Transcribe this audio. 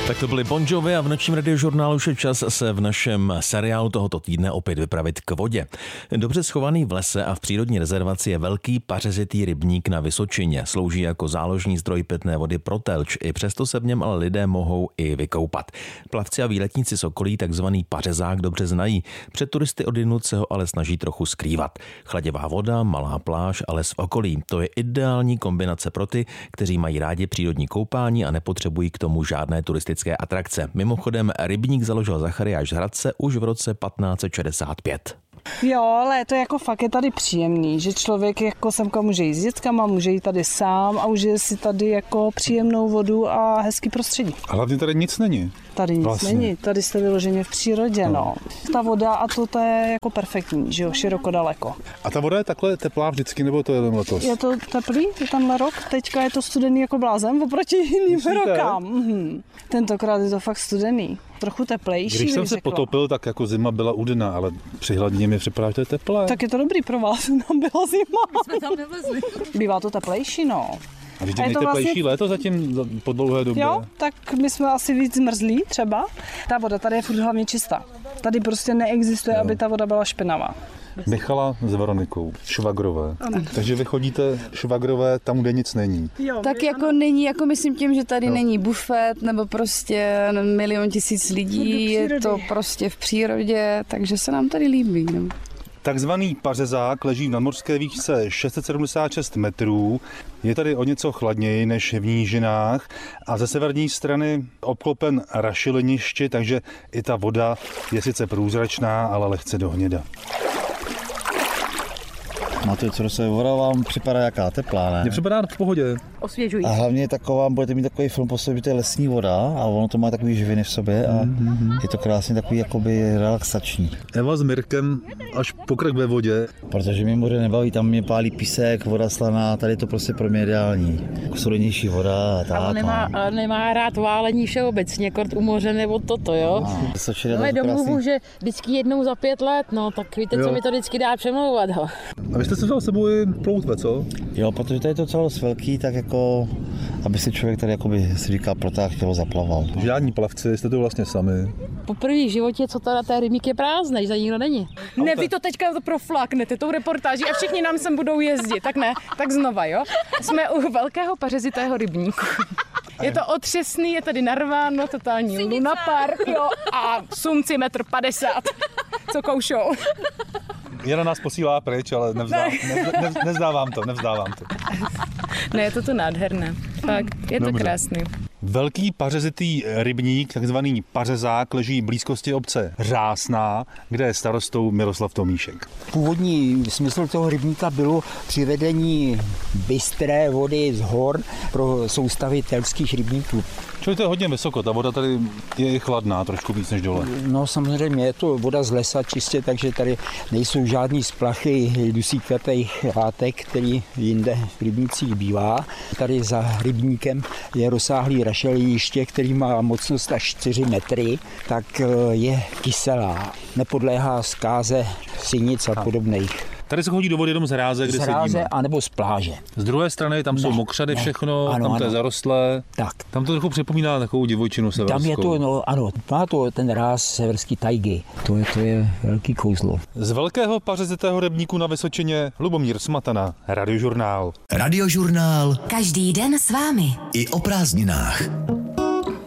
Tak to byly Bon Jovi a v nočním radiožurnálu už je čas se v našem seriálu tohoto týdne opět vypravit k vodě. Dobře schovaný v lese a v přírodní rezervaci je velký pařezitý rybník na Vysočině. Slouží jako záložní zdroj pitné vody pro Telč, i přesto se v něm ale lidé mohou i vykoupat. Plavci a výletníci z okolí takzvaný pařezák dobře znají. Před turisty odjinud se ho ale snaží trochu skrývat. Chladivá voda, malá pláž a les v okolí. To je ideální kombinace pro ty, kteří mají rádi přírodní koupání a nepotřebují k tomu žádné turistické atrakce. Mimochodem, rybník založil Zachariáš z Hradce už v roce 1565. Jo, ale to jako fakt je tady příjemný, že člověk jako semka může jít s dětskama, může jít tady sám a užije si tady jako příjemnou vodu a hezký prostředí. A hlavně tady nic není. Tady nic vlastně není, tady jste vyloženě v přírodě, no. Ta voda a to je jako perfektní, že jo, široko daleko. A ta voda je takhle teplá vždycky, nebo to je jen letos? Je to teplý, je tenhle rok, teďka je to studený jako blázen oproti jiným rokám. Tentokrát je to fakt studený. Trochu teplejší. Když jsem se potopil, tak jako zima byla udna, ale při hladině mi připadá, že to je teplé. Tak je to dobrý pro vás, nám byla zima. Jsme tam nevlezli. Bývá to teplejší, no. A vždy nejteplejší léto zatím po dlouhé době. Jo, tak my jsme asi víc zmrzlí třeba. Ta voda tady je furt hlavně čistá. Tady prostě neexistuje, aby ta voda byla špinavá. Michala s Veronikou, švagrové. Ano. Takže vy chodíte švagrové tam, kde nic není. Jo, Tak jako není, jako myslím tím, že tady není bufet nebo prostě 1 000 000 lidí, je to prostě v přírodě, takže se nám tady líbí. No. Takzvaný pařezák leží v nadmořské výšce 676 metrů. Je tady o něco chladněji než v nížinách a ze severní strany obklopen rašeliništi, takže i ta voda je sice průzračná, ale lehce dohněda. Máte, co se voda vám připadá jaká teplá, ne? Mně připadá v pohodě. Osvěžují. A hlavně taková, budete mít takový film po sobě, to je lesní voda a ono to má takový živiny v sobě a je to krásně takový jakoby relaxační. Eva s Mirkem až pokrk ve vodě. Protože mě moře nebaví, tam mě pálí písek, voda slaná, tady je to prostě pro mě ideální. Studenější voda a tak. Ale nemá rád válení všeobecně, kort u moře nebo toto, jo. Ale domluvu, že vždycky jednou za 5 let, no tak víte, co mi to vždycky dá přemlouvat, ho. A vy jste se vzal s sebou i ploutve, co? Jo, protože tady je to celé velký, tak jako, aby si člověk tady jakoby si říká protáhl, chtělo zaplaval. Žádní plavci, jste to vlastně sami. Poprvé v životě, co teda té rybník je prázdnej, za nikdo není. Ne, vy to teďka profláknete tou reportáží a všichni nám sem budou jezdit, tak ne, tak znova, jo. Jsme u velkého pařezitého rybníku. Je to otřesný, je tady narváno, totální lunapark, jo, a sumci 1,50 m, co koušou. Jana nás posílá pryč, ale nevzdávám to. Ne, je to nádherné, fakt, je to krásný. Velký pařezitý rybník, takzvaný pařezák, leží v blízkosti obce Řásná, kde je starostou Miroslav Tomíšek. Původní smysl toho rybníka bylo přivedení bystré vody z hor pro soustavy telských rybníků. Čili to je hodně vysoko, ta voda tady je i chladná, trošku víc než dole. No samozřejmě je to voda z lesa čistě, takže tady nejsou žádný splachy dusíkatých látek, který jinde v rybnících bývá. Tady za rybníkem je rozsáhlý rašeliniště, který má mocnost až 4 metry, tak je kyselá. Nepodléhá zkáze sinic a podobných. Tady se chodí do vody jenom z hráze, kde sedíme. Z hráze anebo z pláže. Z druhé strany tam jsou mokřady všechno, ano, tam to je zarostlé. Tak. Tam to trochu připomíná takovou divočinu severskou. Tam je to, má to ten ráz severský tajgy. To je velký kouzlo. Z velkého pařezitého rybníku na Vysočině Lubomír Smatana, Radiožurnál. Radiožurnál. Každý den s vámi. I o prázdninách.